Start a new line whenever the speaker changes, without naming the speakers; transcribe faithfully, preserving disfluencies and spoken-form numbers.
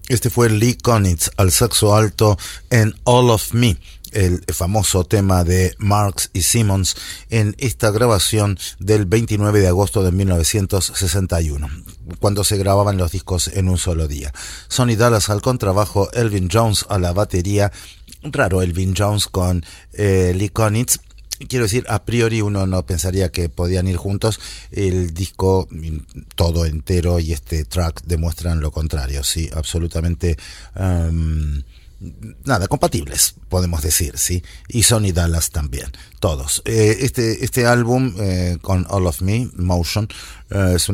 Este fue Lee Konitz al saxo alto en All of Me, el famoso tema de Marx y Simmons en esta grabación del veintinueve de agosto de mil novecientos sesenta y uno, cuando se grababan los discos en un solo día. Sonny Dallas al contrabajo, Elvin Jones a la batería. Raro Elvin Jones con eh, Lee Konitz. Quiero decir, a priori uno no pensaría que podían ir juntos. El disco todo entero y este track demuestran lo contrario, sí, absolutamente um, nada, compatibles, podemos decir, sí, y Sonny Dallas también, todos. Eh, este, este álbum eh, con All of Me, Motion, eh, es una